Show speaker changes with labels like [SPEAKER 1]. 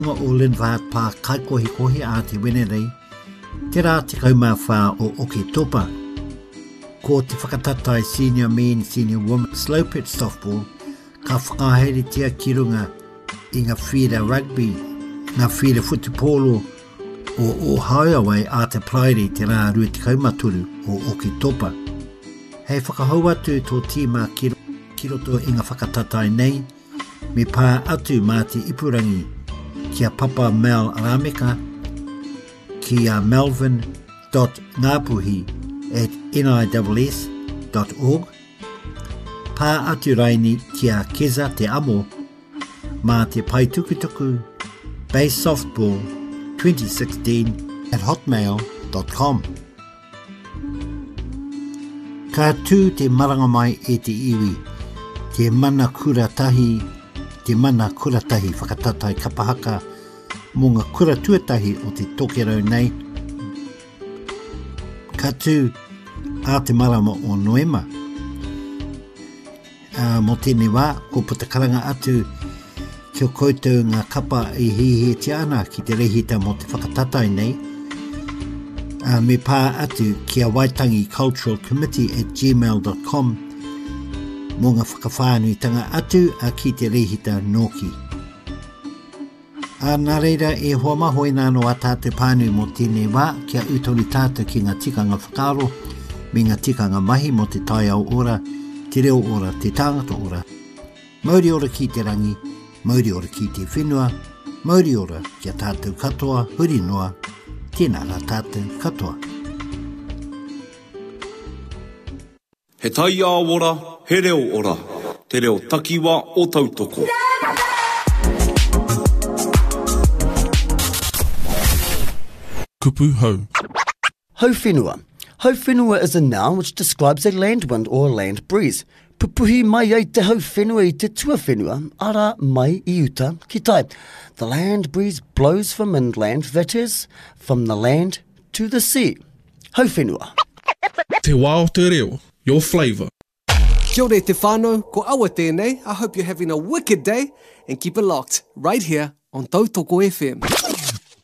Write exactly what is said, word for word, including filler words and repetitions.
[SPEAKER 1] Nga o Linvaat pa kai kohi kohi a te wene rei, te rā te kaumā whā o Oke Topa. Ko te whakatatai senior men, senior women, slow pitch softball, ka whakahere tia ki runga i ngā whira rugby, ngā whira futipolo o Ohio a te plaere te rā rua te kaumaturu o Oke Topa. Hei whakahau atu tō tīma ki, ki roto i ngā whakatatai nei, me pā atu mā te ipurangi kia Papa Mel Arameka, kia melvin dot ngapuhi at n i s s dot org, pā atu raini kia Keza te amo, mā te paitukutuku, base softball twenty sixteen at hotmail dot com. Ka tū te maranga mai e te iwi, te mana kuratahi, te mana kuratahi whakatatai kapahaka mō ngā kura tuatahi o te tokerau nei. Ka tū a te marama o Noema. Uh, mō tēnei wā, ko putakaranga atu ki o koutou ngā kapa i hihe te ana ki te rehita mō te whakatatai nei. Uh, me pā atu ki a Waitangi Cultural Committee at gmail dot com mō ngā whakawhānuitanga atu a ki te rehita Noki. A nā reira e hoa mahoi nāno a tātou pānui mō tēnei wā kia utori tātou ki ngā tikanga whakaro me ngā tikanga mahi mō te tai au ora, te reo ora, te tāngata ora. Mauri ora ki te rangi, mauri ora ki te whenua, mauri ora kia tātou katoa, huri noa, tēnā rā tātou katoa.
[SPEAKER 2] He tai a ora, he reo ora, te reo takiwa o tautoko.
[SPEAKER 3] Kupu hau.
[SPEAKER 4] Hau whenua. Hau whenua is a noun which describes a land wind or a land breeze. Pupuhi mai ai te hau whenua i te tua whenua, ara mai I uta ki tai. The land breeze blows from inland, that is, from the land to the sea. Hau whenua.
[SPEAKER 3] Te wā o te reo, your flavour.
[SPEAKER 5] Kia ora te whānau, ko awa tēnei. I hope you're having a wicked day and keep it locked right here on Tautoko F M.